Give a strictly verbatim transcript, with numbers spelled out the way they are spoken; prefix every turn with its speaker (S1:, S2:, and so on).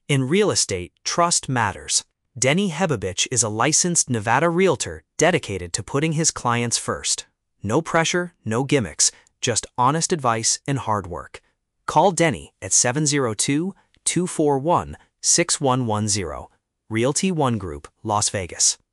S1: In real estate, trust matters. Denny Hebovich is a licensed Nevada realtor dedicated to putting his clients first. No pressure, no gimmicks, just honest advice and hard work. Call Denny at seven zero two, two four one, six one one zero. Realty One Group, Las Vegas.